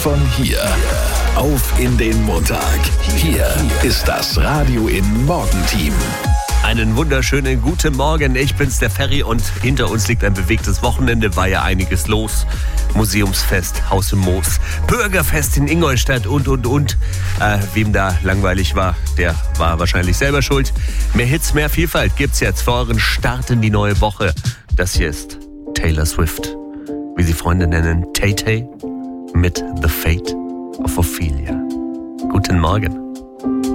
Von hier auf in den Montag. Hier ist das Radio in Morgenteam. Einen wunderschönen guten Morgen. Ich bin's, der Ferry, und hinter uns liegt ein bewegtes Wochenende. War ja einiges los. Museumsfest, Haus im Moos, Bürgerfest in Ingolstadt und. Wem da langweilig war, der war wahrscheinlich selber schuld. Mehr Hits, mehr Vielfalt gibt's jetzt für euren Start in die neue Woche. Das hier ist Taylor Swift, wie sie Freunde nennen, Tay-Tay, mit The Fate of Ophelia. Guten Morgen.